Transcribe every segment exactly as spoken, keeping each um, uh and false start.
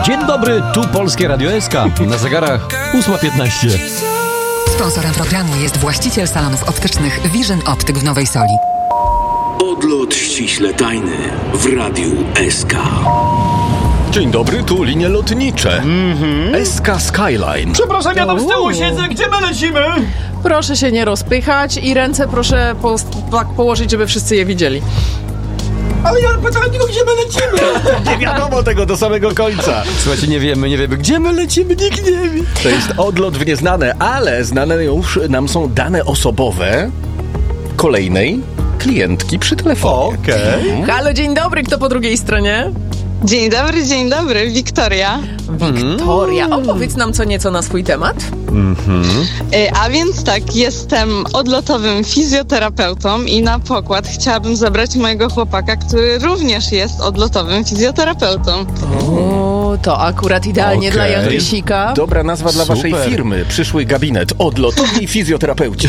Dzień dobry, tu Polskie Radio S K. Na zegarach ósma piętnaście. Sponsorem programu jest właściciel salonów optycznych Vision Optyk w Nowej Soli. Odlot ściśle tajny w Radiu S K. Dzień dobry, tu linie lotnicze. Mm-hmm. S K Skyline. Przepraszam, ja tam z tyłu siedzę, gdzie my lecimy? Proszę się nie rozpychać i ręce proszę po, tak położyć, żeby wszyscy je widzieli. Ale ja pytałem tylko, gdzie my lecimy. Nie wiadomo tego do samego końca. Słuchajcie, nie wiemy, nie wiemy, gdzie my lecimy, nikt nie wie. To jest odlot w nieznane, ale znane już nam są dane osobowe kolejnej klientki przy telefonie. Okej. Okay. Halo, dzień dobry, kto po drugiej stronie? Dzień dobry, dzień dobry, Wiktoria. Wiktoria, opowiedz nam co nieco na swój temat. Mm-hmm. A więc tak, jestem odlotowym fizjoterapeutą i na pokład chciałabym zabrać mojego chłopaka, który również jest odlotowym fizjoterapeutą. O, to akurat idealnie Okay. dla Jandrysika. Dobra nazwa dla Super. waszej firmy. Przyszły gabinet. Odlotowi fizjoterapeuci.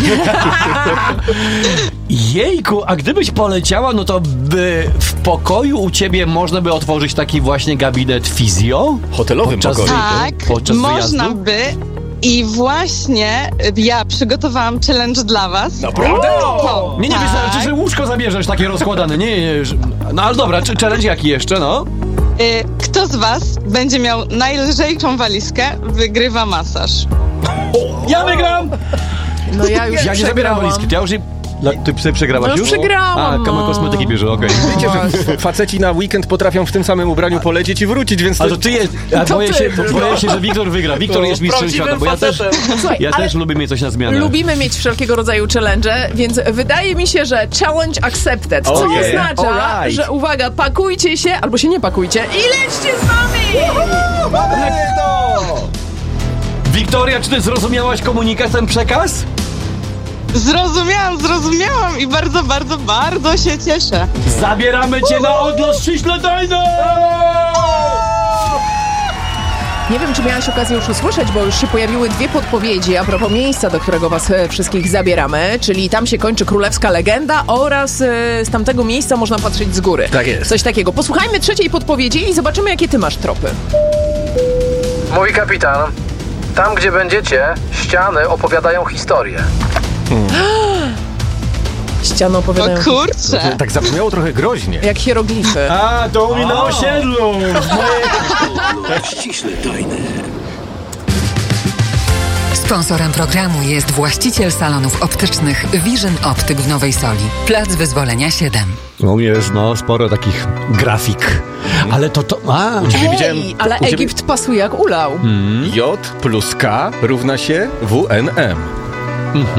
Jejku, a gdybyś poleciała, no to by w pokoju u ciebie można by otworzyć taki właśnie gabinet fizjo? Hotelowym Podczas pokoju. Tak, Podczas można wyjazdu? by. I właśnie ja przygotowałam challenge dla was. Naprawdę? O, Nie, nie, tak. wystarczy, że łóżko zabierzesz takie rozkładane. Nie, nie, nie. że- No ale dobra, czy challenge jaki jeszcze, no? Y, Kto z was będzie miał najlżejszą walizkę, wygrywa masaż. Ja wygram. No ja już Ja nie zabieram przegrałam. walizki, ja już nie... La- Ty sobie przegrałaś No już już? przegrałam, A, kama no. kosmetyki bierze, okej. Wiecie, że faceci na weekend potrafią w tym samym ubraniu polecieć i wrócić, więc to... Ale to ty jest... Ja To boję, ty, się, no. boję się, że Wiktor wygra. Wiktor jest mistrzem prawdziwym świata, bo ja też, Słuchaj, ja ale też lubię mieć coś na zmianę. lubimy mieć wszelkiego rodzaju challenge, więc wydaje mi się, że challenge accepted. Co Oh yeah. oznacza, Alright. że uwaga, pakujcie się, albo się nie pakujcie i lećcie z nami! Wiktoria, czy ty zrozumiałaś komunikat, ten przekaz? Zrozumiałam, zrozumiałam i bardzo, bardzo, bardzo się cieszę. Zabieramy cię na odlot ściśle tajny! Nie wiem, czy miałaś okazję już usłyszeć, bo już się pojawiły dwie podpowiedzi a propos miejsca, do którego was e, wszystkich zabieramy, czyli tam się kończy królewska legenda oraz e, z tamtego miejsca można patrzeć z góry. Tak jest. Coś takiego. Posłuchajmy trzeciej podpowiedzi i zobaczymy, jakie ty masz tropy. Mój kapitan, tam gdzie będziecie, ściany opowiadają historię. Ściany O opowiadają kurczę. Tak zabrzmiało trochę groźnie. jak hieroglify. A, to u mnie na osiedlu. Odlot ściśle tajny. Sponsorem programu jest właściciel salonów optycznych Vision Optyk w Nowej Soli. Plac Wyzwolenia siedem. No jest, no, sporo takich grafik. Ale to to... A, ciebie widziałem- Ej, ale u ciebie- Egipt pasuje jak ulał. J plus K równa się W N M.